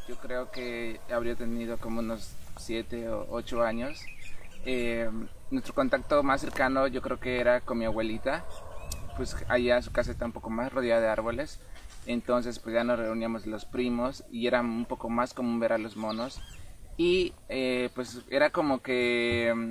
yo creo que habría tenido como unos 7 o 8 años. Nuestro contacto más cercano yo creo que era con mi abuelita, pues allá su casa está un poco más rodeada de árboles, entonces pues ya nos reuníamos los primos y era un poco más común ver a los monos y pues era como que